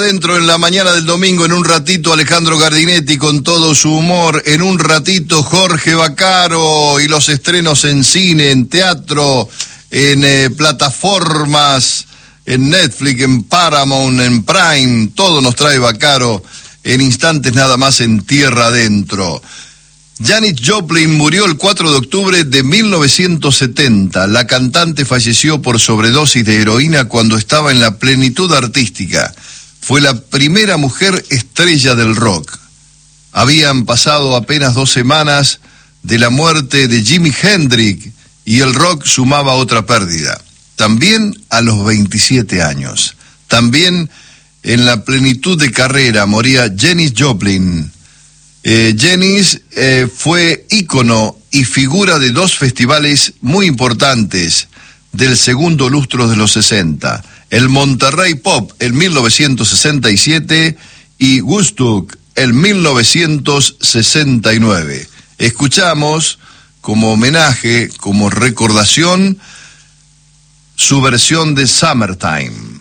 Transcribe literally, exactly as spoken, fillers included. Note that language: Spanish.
Dentro en la mañana del domingo, en un ratito Alejandro Gardinetti con todo su humor, en un ratito Jorge Vaccaro y los estrenos en cine, en teatro, en eh, plataformas, en Netflix, en Paramount, en Prime, todo nos trae Vaccaro en instantes nada más en Tierra Adentro. Janis Joplin murió el cuatro de octubre de mil novecientos setenta. La cantante falleció por sobredosis de heroína cuando estaba en la plenitud artística. Fue la primera mujer estrella del rock. Habían pasado apenas dos semanas de la muerte de Jimi Hendrix y el rock sumaba otra pérdida. También a los veintisiete años. También en la plenitud de carrera moría Janis Joplin. Eh, Janis eh, fue ícono y figura de dos festivales muy importantes del segundo lustro de los sesenta. El Monterrey Pop en mil novecientos sesenta y siete y Woodstock en mil novecientos sesenta y nueve. Escuchamos como homenaje, como recordación, su versión de Summertime.